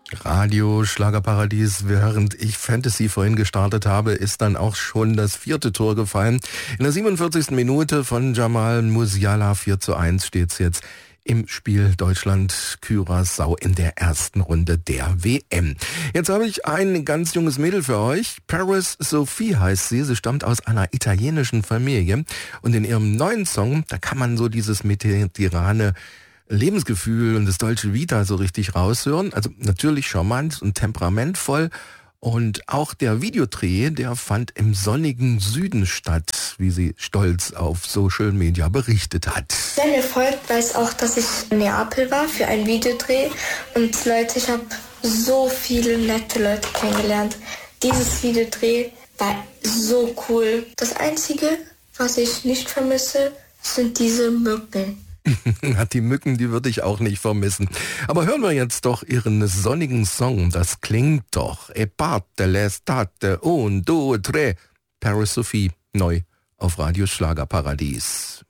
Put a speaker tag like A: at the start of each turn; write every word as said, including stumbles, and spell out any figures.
A: Radio Schlagerparadies. Während ich Fantasy vorhin gestartet habe, ist dann auch schon das vierte Tor gefallen. In der siebenundvierzigsten Minute von Jamal Musiala, vier zu eins steht's jetzt im Spiel Deutschland-Curaçao in der ersten Runde der W M. Jetzt habe ich ein ganz junges Mädel für euch. Paris Sophie heißt sie. Sie stammt aus einer italienischen Familie. Und in ihrem neuen Song, da kann man so dieses mediterrane Lebensgefühl und das deutsche Vita so richtig raushören. Also natürlich charmant und temperamentvoll. Und auch der Videodreh, der fand im sonnigen Süden statt, wie sie stolz auf Social Media berichtet hat.
B: Wer mir folgt, weiß auch, dass ich in Neapel war für einen Videodreh. Und Leute, ich habe so viele nette Leute kennengelernt. Dieses Videodreh war so cool. Das Einzige, was ich nicht vermisse, sind diese Mücken.
A: Hat die Mücken, die würde ich auch nicht vermissen. Aber hören wir jetzt doch ihren sonnigen Song. Das klingt doch. E parte l'estate, un, due, tre. Paris Sophie, neu auf Radio Schlagerparadies.